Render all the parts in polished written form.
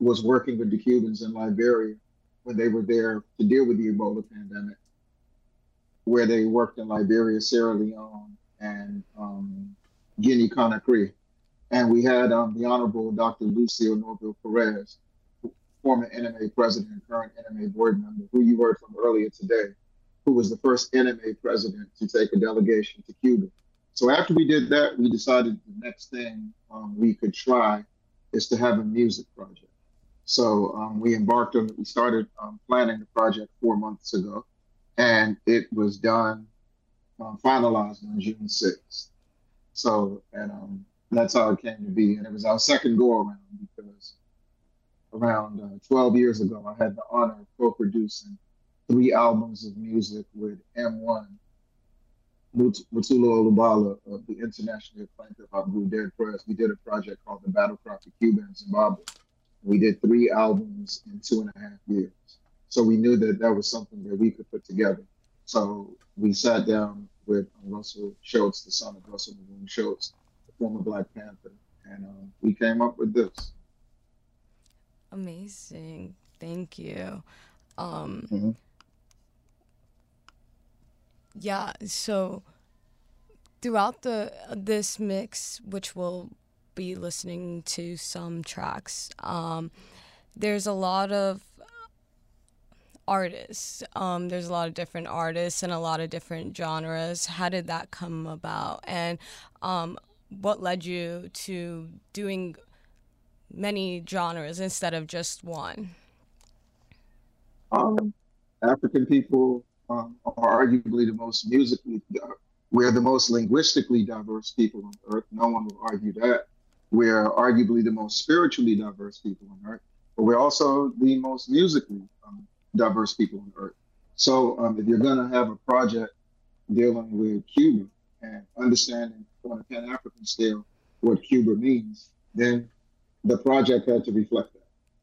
was working with the Cubans in Liberia when they were there to deal with the Ebola pandemic, where they worked in Liberia, Sierra Leone, and Guinea Conakry. And we had the Honorable Dr. Lucio Norville Perez, former NMA president and current NMA board member, who you heard from earlier today, who was the first NMA president to take a delegation to Cuba. So after we did that, we decided the next thing we could try is to have a music project. So we started planning the project 4 months ago, and it was done, finalized on June 6th. So, and that's how it came to be. And it was our second go around because around 12 years ago, I had the honor of co-producing 3 albums of music with M1, Mutulu Olubala of the internationally acclaimed hip-hop group Dead Press. We did a project called The Battle Cry for Cuba in Zimbabwe. We did 3 albums in 2.5 years. So we knew that that was something that we could put together. So we sat down with Russell Schultz, the son of Russell Maroon Schultz, the former Black Panther, and we came up with this. Amazing. Thank you. Yeah, so throughout this mix, which we'll be listening to some tracks, there's a lot of artists. There's a lot of different artists and a lot of different genres. How did that come about? And what led you to doing many genres instead of just one? African people are arguably we're the most linguistically diverse people on earth. No one will argue that. We're arguably the most spiritually diverse people on earth, but we're also the most musically diverse people on earth. So if you're going to have a project dealing with Cuba and understanding on a Pan-African scale what Cuba means, then the project had to reflect that.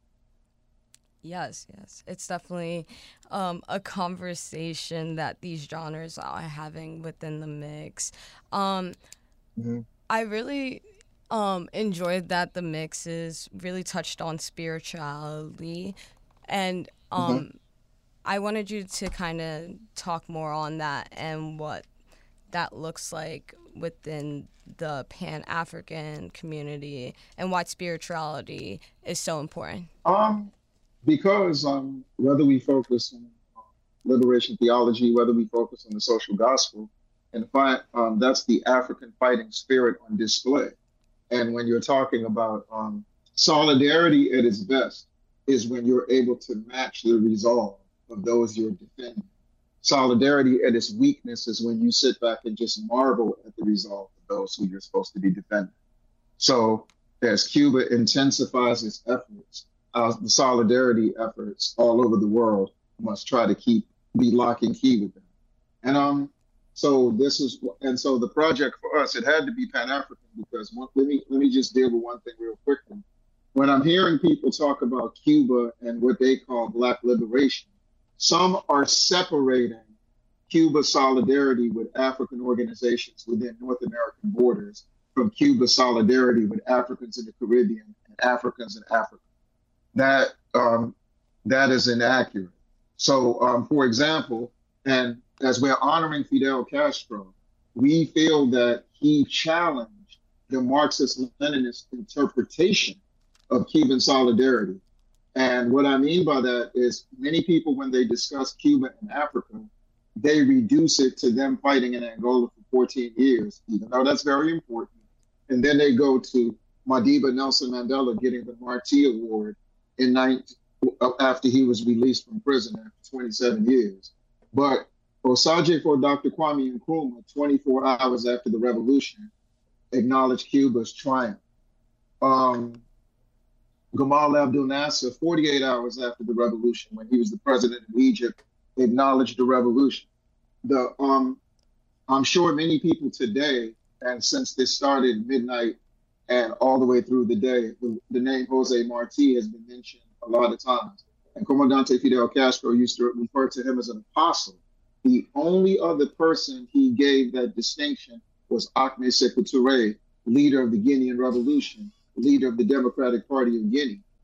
Yes. It's definitely a conversation that these genres are having within the mix. I really enjoyed that the mixes really touched on spirituality, and I wanted you to kind of talk more on that and what that looks like within the Pan-African community and why spirituality is so important. Because whether we focus on liberation theology, whether we focus on the social gospel, and that's the African fighting spirit on display. And when you're talking about solidarity at its best is when you're able to match the resolve of those you're defending. Solidarity at its weakness is when you sit back and just marvel at the resolve of those who you're supposed to be defending. So as Cuba intensifies its efforts, the solidarity efforts all over the world must try to be lock and key with them. And so the project for us, it had to be Pan-African because let me just deal with one thing real quickly. When I'm hearing people talk about Cuba and what they call Black liberation, some are separating Cuba solidarity with African organizations within North American borders from Cuba solidarity with Africans in the Caribbean and Africans in Africa. That is inaccurate. So, for example, and as we're honoring Fidel Castro, we feel that he challenged the Marxist-Leninist interpretation of Cuban solidarity. And what I mean by that is many people, when they discuss Cuba and Africa, they reduce it to them fighting in Angola for 14 years, even though that's very important. And then they go to Madiba Nelson Mandela getting the Martí Award after he was released from prison after 27 years. But Osagyefo Dr. Kwame Nkrumah, 24 hours after the revolution, acknowledged Cuba's triumph. Gamal Abdel Nasser, 48 hours after the revolution, when he was the president of Egypt, acknowledged the revolution. I'm sure many people today, and since this started midnight and all the way through the day, the name Jose Marti has been mentioned a lot of times. And Comandante Fidel Castro used to refer to him as an apostle. The only other person he gave that distinction was Ahmed Sékou Touré, leader of the Guinean Revolution, leader of the Democratic Party of Guinea.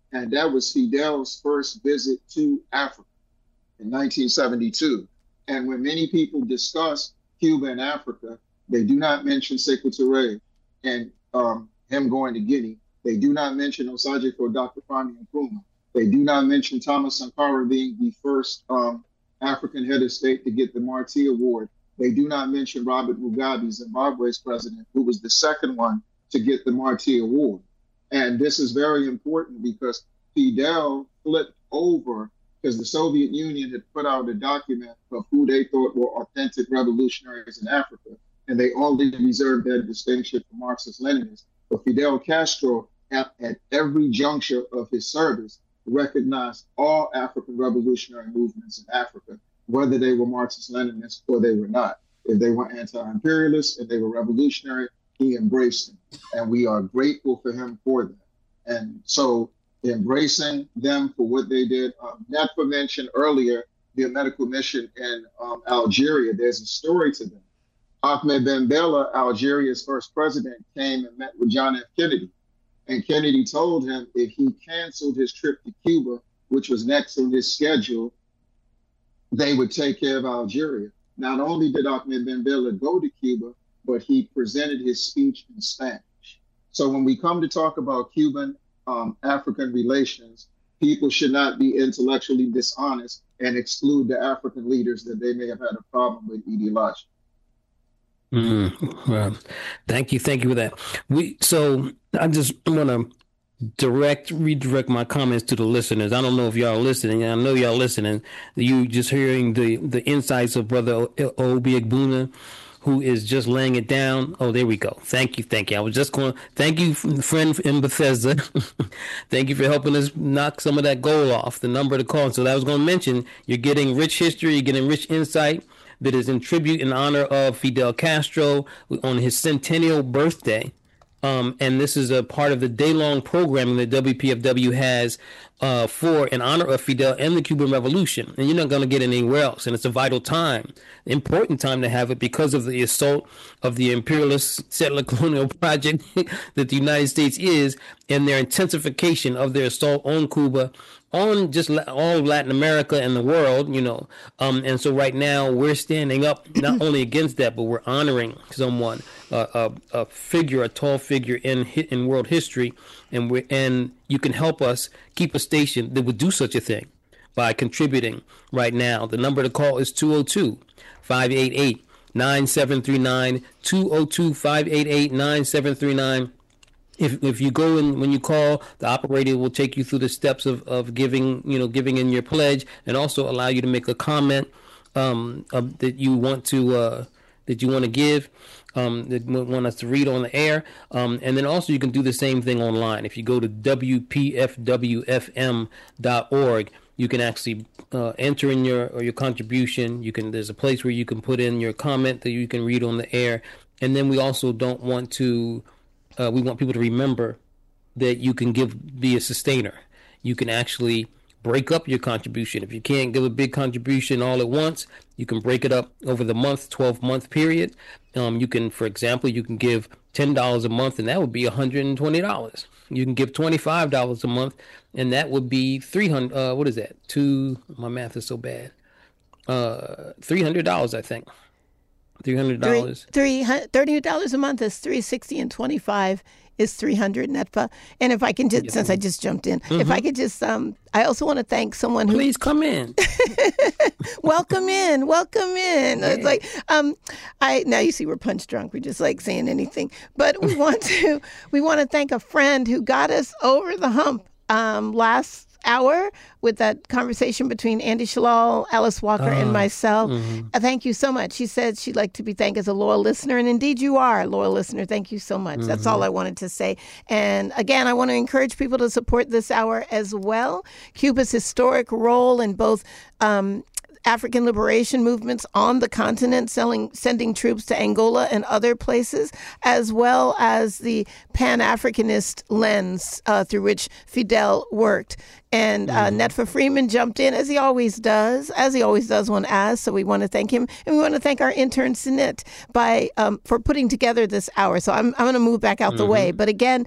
And that was Fidel's first visit to Africa in 1972. And when many people discuss Cuba and Africa, they do not mention Sekou Touré and him going to Guinea. They do not mention Osagyefo Dr. Kwame Nkrumah. They do not mention Thomas Sankara being the first African head of state to get the Marti Award. They do not mention Robert Mugabe, Zimbabwe's president, who was the second one to get the Marti Award. And this is very important because Fidel flipped over because the Soviet Union had put out a document of who they thought were authentic revolutionaries in Africa, and they only reserved that distinction for Marxist-Leninists. But Fidel Castro, at every juncture of his service, recognized all African revolutionary movements in Africa, whether they were Marxist-Leninists or they were not. If they were anti-imperialists, if they were revolutionary, he embraced them. And we are grateful for him for that. And so embracing them for what they did, Netfa mentioned earlier the medical mission in Algeria. There's a story to them. Ahmed Ben Bella, Algeria's first president, came and met with John F. Kennedy. And Kennedy told him if he canceled his trip to Cuba, which was next on his schedule, they would take care of Algeria. Not only did Ahmed Ben Bella go to Cuba, but he presented his speech in Spanish. So when we come to talk about Cuban-African relations, people should not be intellectually dishonest and exclude the African leaders that they may have had a problem with ideologically. Well, thank you for that. So I just want to redirect my comments to the listeners. I don't know if y'all are listening. I know y'all listening. You just hearing the insights of Brother Obi Egbuna, who is just laying it down. Oh, there we go. Thank you. I was just going to thank you, friend in Bethesda. Thank you for helping us knock some of that goal off, the number to call. So I was going to mention, you're getting rich history, you're getting rich insight that is in tribute in honor of Fidel Castro on his centennial birthday. And this is a part of the day-long programming that WPFW has for in honor of Fidel and the Cuban Revolution. And you're not going to get it anywhere else. And it's a vital time, important time to have it because of the assault of the imperialist settler colonial project that the United States is, and their intensification of their assault on Cuba, on just all of Latin America and the world, and so right now we're standing up not only against that, but we're honoring someone, a tall figure in world history, and you can help us keep a station that would do such a thing by contributing right now. The number to call is 202-588-9739, 202-588-9739. If you go in when you call, the operator will take you through the steps of giving in your pledge, and also allow you to make a comment that you want to give, that want us to read on the air, and then also you can do the same thing online. If you go to WPFWFM.org, you can actually enter in your contribution. There's a place where you can put in your comment that you can read on the air, and then we also don't want to. We want people to remember that you can be a sustainer. You can actually break up your contribution. If you can't give a big contribution all at once, you can break it up over the 12-month period. You can, for example, give $10 a month, and that would be $120. You can give $25 a month, and that would be $300. What is that? My math is so bad. $300, I think. $300. $30 a month is $360, and $25 is $300 Netfa. And if I can just, since I just jumped in, if I could just, I also want to thank someone who. Please come in. Welcome in. Yeah. It's like, now you see we're punch drunk. We're just like saying anything, but we want to thank a friend who got us over the hump last hour with that conversation between Andy Shalal, Alice Walker, and myself. Thank you so much. She said she'd like to be thanked as a loyal listener, and indeed you are a loyal listener. Thank you so much. That's all I wanted to say. And again, I want to encourage people to support this hour as well. Cuba's historic role in both African liberation movements on the continent, sending troops to Angola and other places, as well as the Pan-Africanist lens through which Fidel worked. And Netfa Freeman jumped in, as he always does when asked. So we want to thank him. And we want to thank our intern, Sinit, for putting together this hour. So I'm going to move back out the way. But again,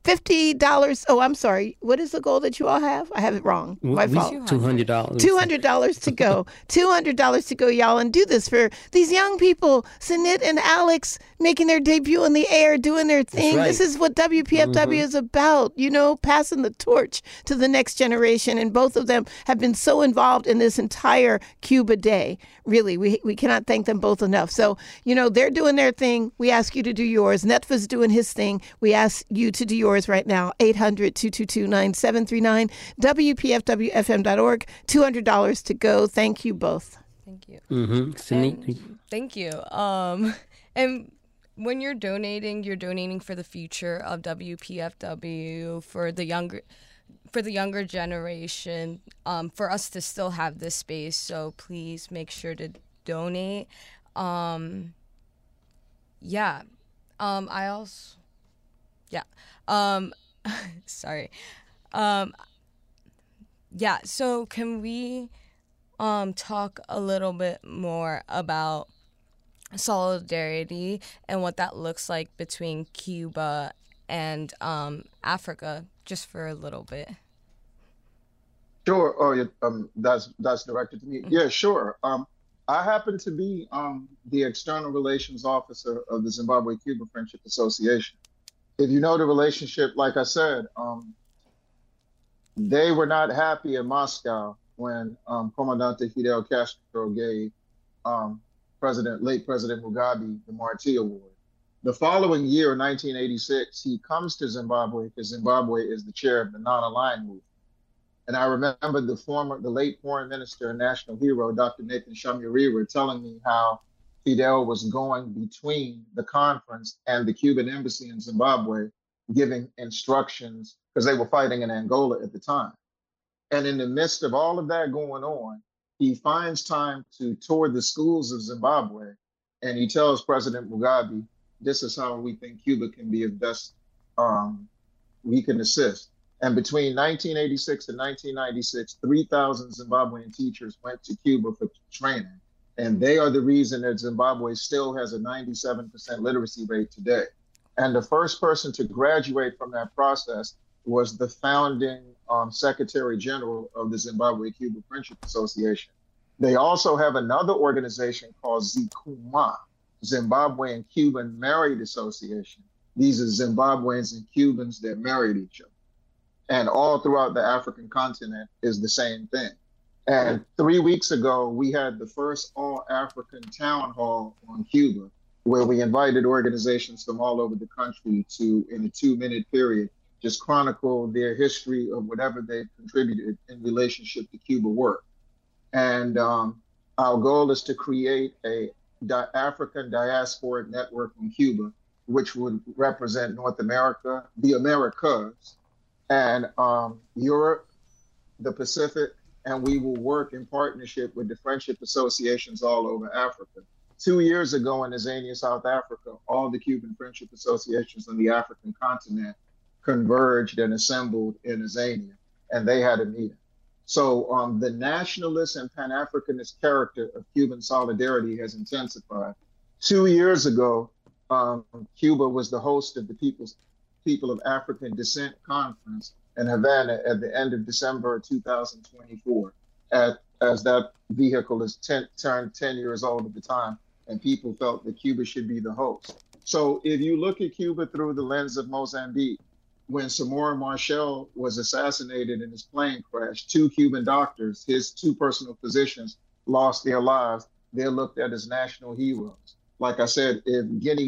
$50. Oh, I'm sorry. What is the goal that you all have? I have it wrong. My fault. $200. $200 to go. $200 to go, y'all. And do this for these young people, Sanit and Alex, making their debut in the air, doing their thing. Right. This is what WPFW is about, you know, passing the torch to the next generation. And both of them have been so involved in this entire Cuba Day. Really, we cannot thank them both enough. So, you know, they're doing their thing. We ask you to do yours. Netfa's doing his thing. We ask you to do yours right now. 800-222-9739, WPFWFM.org. $200 to go. Thank you both. Thank you. Thank you. And when you're donating for the future of WPFW, for the younger generation, for us to still have this space. So please make sure to donate. Sorry. So can we talk a little bit more about solidarity and what that looks like between Cuba and Africa, just for a little bit? Sure. Oh, yeah, that's directed to me. Yeah, sure. I happen to be the external relations officer of the Zimbabwe-Cuba Friendship Association. If you know the relationship, like I said, they were not happy in Moscow when Comandante Fidel Castro gave late President Mugabe the Marti Award. The following year, 1986, he comes to Zimbabwe because Zimbabwe is the chair of the non-aligned movement. And I remember the late foreign minister and national hero, Dr. Nathan Shamurira, telling me how Fidel was going between the conference and the Cuban embassy in Zimbabwe, giving instructions because they were fighting in Angola at the time. And in the midst of all of that going on, he finds time to tour the schools of Zimbabwe, and he tells President Mugabe, this is how we think Cuba can be of best, we can assist. And between 1986 and 1996, 3,000 Zimbabwean teachers went to Cuba for training. And they are the reason that Zimbabwe still has a 97% literacy rate today. And the first person to graduate from that process was the founding Secretary General of the Zimbabwe-Cuba Friendship Association. They also have another organization called ZICUMA, Zimbabwe and Cuban Married Association. These are Zimbabweans and Cubans that married each other. And all throughout the African continent is the same thing. And 3 weeks ago, we had the first all-African town hall on Cuba, where we invited organizations from all over the country to, in a 2-minute period, just chronicle their history of whatever they've contributed in relationship to Cuba work. And our goal is to create a African diasporic network in Cuba, which would represent North America, the Americas, and Europe, the Pacific, and we will work in partnership with the friendship associations all over Africa. 2 years ago in Azania, South Africa, all the Cuban friendship associations on the African continent converged and assembled in Azania, and they had a meeting. So the nationalist and Pan-Africanist character of Cuban solidarity has intensified. 2 years ago, Cuba was the host of the People of African Descent Conference in Havana at the end of December 2024, as that vehicle is turned 10 years old at the time, and people felt that Cuba should be the host. So if you look at Cuba through the lens of Mozambique, when Samora Machel was assassinated in his plane crash, 2 Cuban doctors, his 2 personal physicians, lost their lives. They're looked at as national heroes. Like I said, if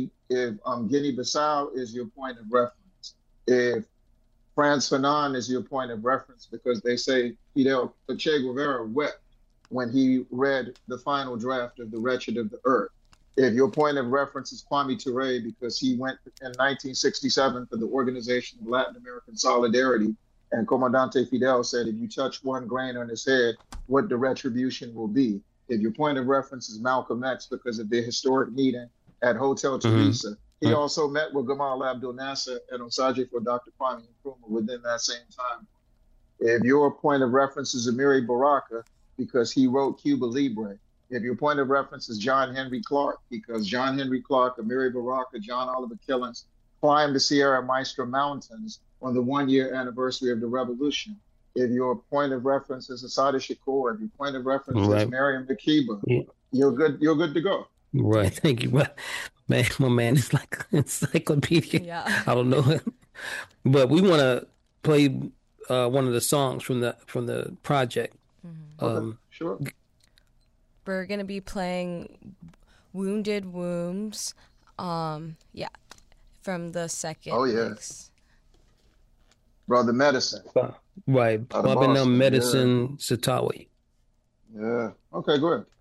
Guinea-Bissau is your point of reference, if Frantz Fanon is your point of reference, because they say Fidel Che Guevara wept when he read the final draft of The Wretched of the Earth. If your point of reference is Kwame Ture, because he went in 1967 for the Organization of Latin American Solidarity, and Comandante Fidel said, if you touch 1 grain on his head, what the retribution will be. If your point of reference is Malcolm X, because of their historic meeting at Hotel Teresa, he also met with Gamal Abdel Nasser and Osaje for Dr. Kwame Nkrumah within that same time. If your point of reference is Amiri Baraka, because he wrote Cuba Libre. If your point of reference is John Henry Clark, because John Henry Clark, Amiri Baraka, John Oliver Killens climbed the Sierra Maestra Mountains on the 1 year anniversary of the revolution. If your point of reference is Assata Shakur, if your point of reference is Miriam Makeba, you're good to go. Right. Thank you. Well, man, my man is like encyclopedia. Yeah. I don't know. But we want to play one of the songs from the project. Okay, sure. We're gonna be playing "Wounded Wombs." From the second. Oh yeah. Mix. Brother Medicine. Right. Medicine, Satawi. Yeah. Okay, go ahead.